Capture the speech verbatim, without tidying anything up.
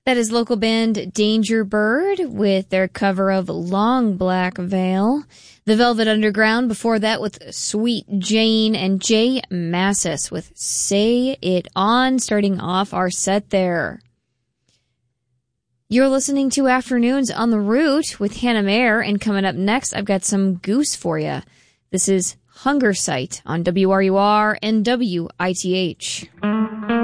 That is local band Danger Bird with their cover of Long Black Veil. The Velvet Underground before that with Sweet Jane, and Jay Massis with Say It On, starting off our set there. You're listening to Afternoons on the Route with Hannah Mayer, and coming up next, I've got some Goose for you. This is Hunger Site on W R U R and W I T H.